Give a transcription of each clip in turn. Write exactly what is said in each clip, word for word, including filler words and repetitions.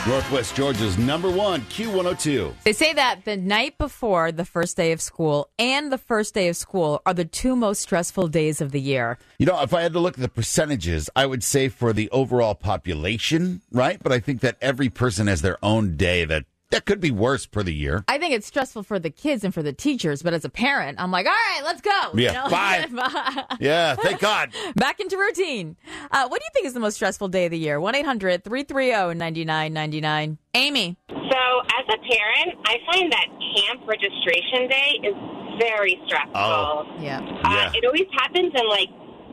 Northwest Georgia's number one, Q one oh two. They say that the night before the first day of school and the first day of school are the two most stressful days of the year. You know, if I had to look at the percentages, I would say for the overall population, right? But I think that every person has their own day that That could be worse per the year. I think it's stressful for the kids and for the teachers, but as a parent, I'm like, all right, let's go. Yeah, you know? bye. Yeah, thank God. Back into routine. Uh, what do you think is the most stressful day of the year? one eight hundred three three zero nine nine nine nine. Amy. So as a parent, I find that camp registration day is very stressful. Oh. Yeah. Uh, Yeah. It always happens in like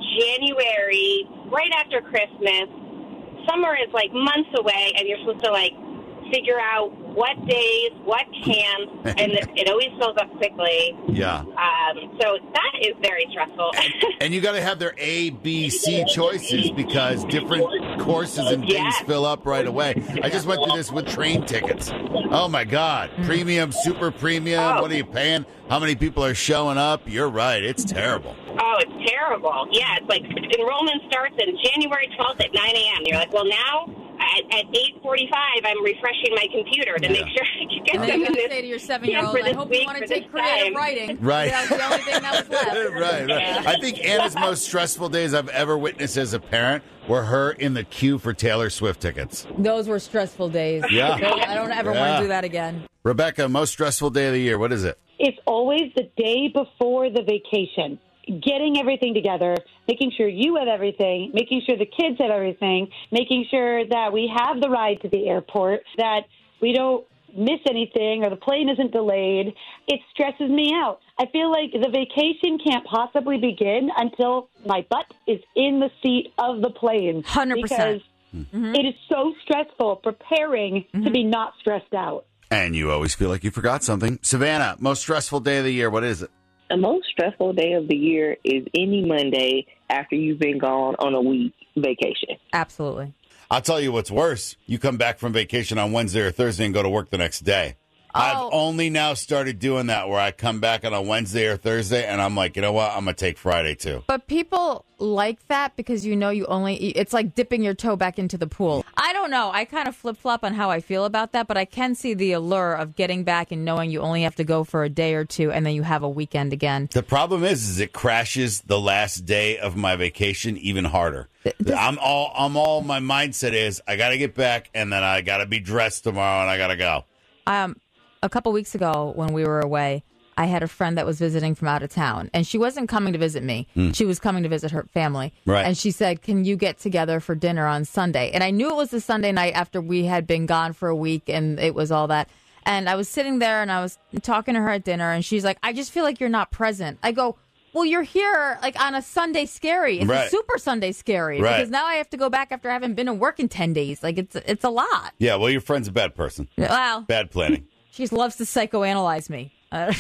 January, right after Christmas. Summer is like months away, and you're supposed to like figure out what days, what camps, and it, it always fills up quickly. Yeah. Um, so that is very stressful. And you got to have their A, B, C choices because different courses and things Yes. fill up right away. I just went through this with train tickets. Oh, my God. Premium, super premium. Oh. What are you paying? How many people are showing up? You're right. It's terrible. Oh, it's terrible. Yeah, it's like enrollment starts in January twelfth at nine a.m. You're like, well, now at, at eight forty-five, I'm refreshing my computer to Yeah. make sure I can get And then them you in got to this say to your seven-year-old, camp for I this hope you week, want to for take this creative time. writing. Right. That was the only thing that was left. right, right. I think Anna's most stressful days I've ever witnessed as a parent were her in the queue for Taylor Swift tickets. Those were stressful days. Yeah. Those- I don't ever want Yeah. to do that again. Rebecca, most stressful day of the year. What is it? It's always the day before the vacation. Getting everything together, making sure you have everything, making sure the kids have everything, making sure that we have the ride to the airport, that we don't miss anything or the plane isn't delayed. It stresses me out. I feel like the vacation can't possibly begin until my butt is in the seat of the plane. one hundred percent. Because Mm-hmm. it is so stressful preparing Mm-hmm. to be not stressed out. And you always feel like you forgot something. Savannah, most stressful day of the year. What is it? The most stressful day of the year is any Monday after you've been gone on a week vacation. Absolutely. I'll tell you what's worse. You come back from vacation on Wednesday or Thursday and go to work the next day. I've Oh. only now started doing that where I come back on a Wednesday or Thursday and I'm like, you know what? I'm going to take Friday too. But people like that because you know you only eat. It's like dipping your toe back into the pool. I don't know. I kind of flip-flop on how I feel about that, but I can see the allure of getting back and knowing you only have to go for a day or two and then you have a weekend again. The problem is, is it crashes the last day of my vacation even harder. I'm all, I'm all, my mindset is I got to get back and then I got to be dressed tomorrow and I got to go. Um, a couple weeks ago when we were away, I had a friend that was visiting from out of town, and she wasn't coming to visit me. She was coming to visit her family. Right. And she said, can you get together for dinner on Sunday? And I knew it was the Sunday night after we had been gone for a week, and it was all that. And I was sitting there, and I was talking to her at dinner, and she's like, I just feel like you're not present. I go, well, you're here like on a Sunday scary. It's Right. a super Sunday scary. Right. Because now I have to go back after having been to work in ten days. Like, it's it's a lot. Yeah, well, your friend's a bad person. Well, Bad planning. she just loves to psychoanalyze me. Uh,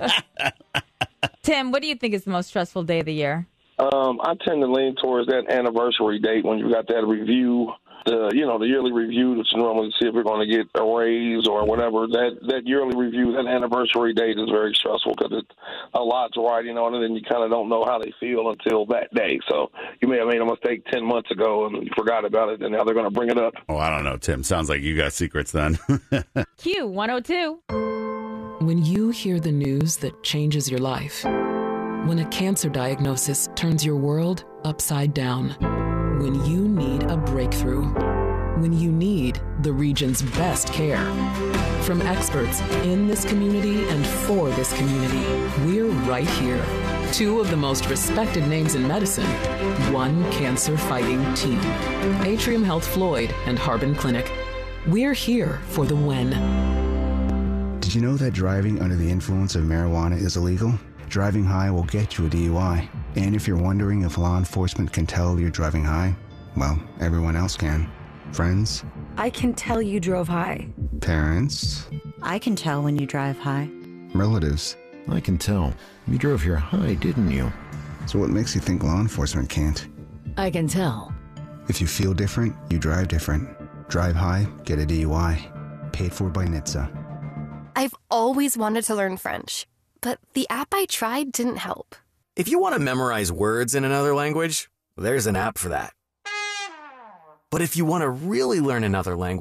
Tim, what do you think is the most stressful day of the year? Um, I tend to lean towards that anniversary date when you got that review, the you know the yearly review that's normally to see if we're going to get a raise or whatever. That that yearly review, that anniversary date is very stressful because it's a lot's riding on it, and you kind of don't know how they feel until that day. So you may have made a mistake ten months ago and you forgot about it, and now they're going to bring it up. Oh, I don't know, Tim. Sounds like you got secrets then. Q one oh two. When you hear the news that changes your life, when a cancer diagnosis turns your world upside down, when you need a breakthrough, when you need the region's best care. From experts in this community and for this community, we're right here. Two of the most respected names in medicine, one cancer-fighting team. Atrium Health Floyd and Harbin Clinic. We're here for the when. Did you know that driving under the influence of marijuana is illegal? Driving high will get you a D U I. And if you're wondering if law enforcement can tell you're driving high, well, everyone else can. Friends, I can tell you drove high. parents, I can tell when you drive high. relatives. I can tell. You drove here high, didn't you? So what makes you think law enforcement can't? I can tell. If you feel different, you drive different. Drive high, get a D U I. Paid for by N H T S A. I've always wanted to learn French, but the app I tried didn't help. If you want to memorize words in another language, there's an app for that. But if you want to really learn another language,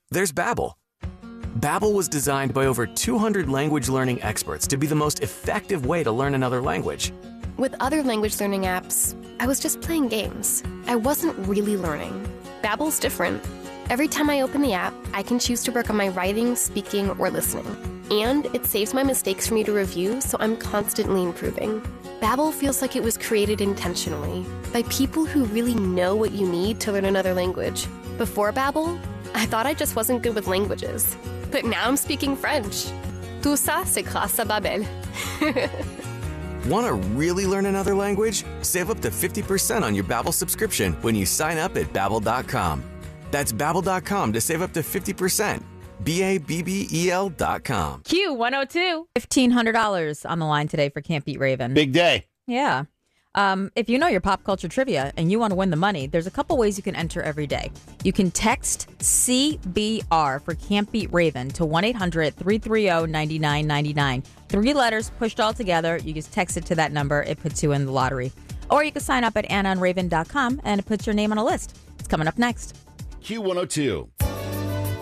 there's Babbel. Babbel was designed by over two hundred language learning experts to be the most effective way to learn another language. With other language learning apps, I was just playing games. I wasn't really learning. Babbel's different. Every time I open the app, I can choose to work on my writing, speaking, or listening. And it saves my mistakes for me to review, so I'm constantly improving. Babbel feels like it was created intentionally by people who really know what you need to learn another language. Before Babbel, I thought I just wasn't good with languages. But now I'm speaking French. Tout ça, c'est grâce à Babbel. Want to really learn another language? Save up to fifty percent on your Babbel subscription when you sign up at babbel dot com. That's babbel dot com to save up to fifty percent. B A B B E L dot com. Q one oh two. fifteen hundred dollars on the line today for Can't Beat Raven. Big day. Yeah. Um, if you know your pop culture trivia and you want to win the money, there's a couple ways you can enter every day. You can text C B R for Can't Beat Raven to one eight hundred three three zero nine nine nine nine. Three letters pushed all together. You just text it to that number. It puts you in the lottery. Or you can sign up at anna and raven dot com and it puts your name on a list. It's coming up next. Q one oh two.